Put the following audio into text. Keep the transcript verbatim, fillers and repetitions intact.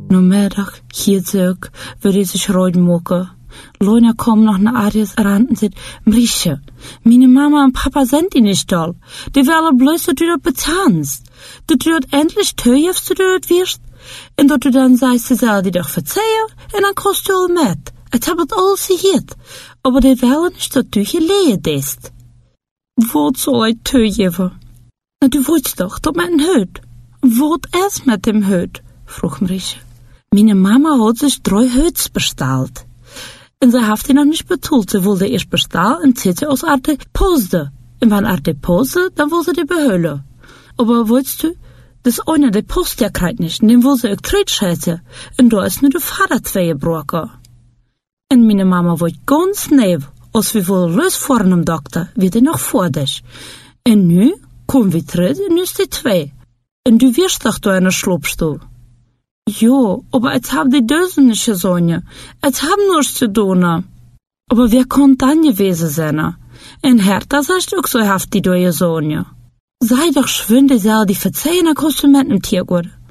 Namiddag, hier zurück, würde ich sich reut mucken. Leuna kommt noch nach Arias ran und sagt, Mrische, meine Mama und Papa sind die nicht da. Die wollen bloß, dass du das bezahlst. Dass du das endlich teuerst, dass du das wirst. Und dass du dann sagst, sie soll dir doch verzeihen, und dann kommst du all mit. Ich hab das alles gehört. Aber die wollen nicht, dass du gelehen bist. Was soll ich teuer? Na, du wolltest doch, dass mit dem Hut. Was ist mit dem Hut? Frug Mrische. Meine Mama hat sich drei Hüts bestellt. Und sie hat die noch nicht betalt. Sie wollte erst bestellen und zieht sie aus Arte Poste. Und wenn Arte Poste, dann will sie die behüllen. Aber weißt du, das eine die Post ja kriegt nicht, und den will sie auch trotschätzen. Und da ist nur der Vater zwei gebrochen. Und meine Mama wollte ganz neu, als wir wohl losfahren am Doktor, wird er noch vor dich. Und nu kommen wir zurück und nu ist die zwei. Und du wirst doch da in der Schlupfstuhl. Ja, aber jetzt hab die Dösen nicht gesungen. Jetzt hab nichts zu tun. Aber wer kann dann gewesen sein? In Hertha sagst auch so haft die da gesungen. Sei doch schwinde, die verzeihen, dann kannst du mit dem Tier gehen.